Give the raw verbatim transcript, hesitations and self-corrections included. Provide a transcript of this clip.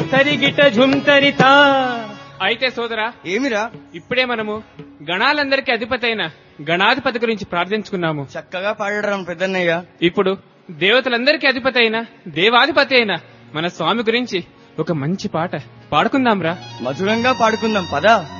తరిగిట ఝుంతరితా. అయితే సోదరా, ఏమిరా? ఇప్పుడే మనము గణాలందరికీ అధిపతి అయిన గణాధిపతి గురించి ప్రార్థించుకున్నాము. చక్కగా పాడడం పెద్దన్నయ్య. ఇప్పుడు దేవతలందరికీ అధిపతి అయిన దేవాధిపతి అయిన మన స్వామి గురించి ఒక మంచి పాట పాడుకుందాంరా. మధురంగా పాడుకుందాం పదా.